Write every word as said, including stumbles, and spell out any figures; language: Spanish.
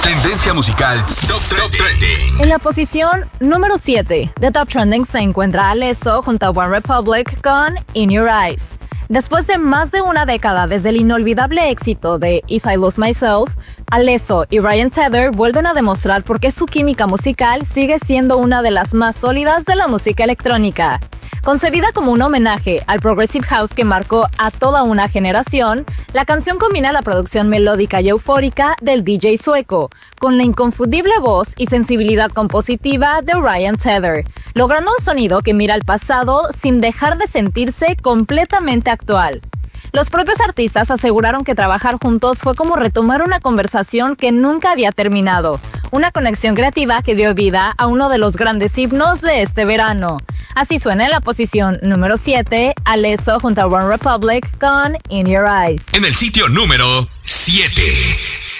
Tendencia musical Top, Top Trending. En la posición número siete de Top Trending se encuentra Alesso junto a One Republic con In Your Eyes. Después de más de una década desde el inolvidable éxito de If I Lose Myself, Alesso y Ryan Tedder vuelven a demostrar por qué su química musical sigue siendo una de las más sólidas de la música electrónica. Concebida como un homenaje al Progressive House que marcó a toda una generación, la canción combina la producción melódica y eufórica del D J sueco con la inconfundible voz y sensibilidad compositiva de Ryan Tedder, logrando un sonido que mira al pasado sin dejar de sentirse completamente actual. Los propios artistas aseguraron que trabajar juntos fue como retomar una conversación que nunca había terminado, una conexión creativa que dio vida a uno de los grandes himnos de este verano. Así suena en la posición número siete, Alesso junto a One Republic con In Your Eyes. En el sitio número siete.